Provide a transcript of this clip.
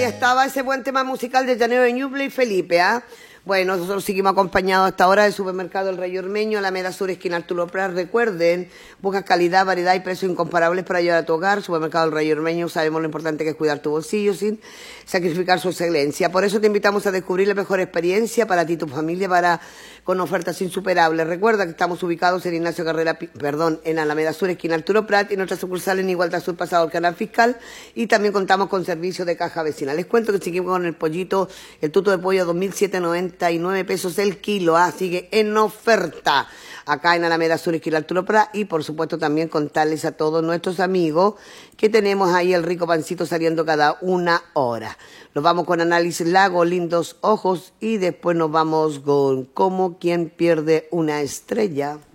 estaba ese buen tema musical de Llanero de Ñuble y Felipe, ¿ah? Bueno, nosotros seguimos acompañados hasta ahora del supermercado El Rey Ormeño, Alameda Sur, esquina Arturo Prat. Recuerden, busca calidad, variedad y precios incomparables para llevar a tu hogar. Supermercado El Rey Ormeño, sabemos lo importante que es cuidar tu bolsillo sin sacrificar su excelencia. Por eso te invitamos a descubrir la mejor experiencia para ti y tu familia, con ofertas insuperables. Recuerda que estamos ubicados en Ignacio Carrera, en Alameda Sur, esquina Arturo Prat, y nuestra sucursal en Igualdad Sur, pasado el canal fiscal, y también contamos con servicio de caja vecinal. Les cuento que seguimos con el pollito, el tuto de pollo 2.799 pesos el kilo, sigue en oferta acá en Alameda Sur, esquina Arturo Prat, y por supuesto también contarles a todos nuestros amigos que tenemos ahí el rico pancito saliendo cada una hora. Nos vamos con Análisis Lago, Lindos Ojos, y después nos vamos con Como quien pierde una estrella.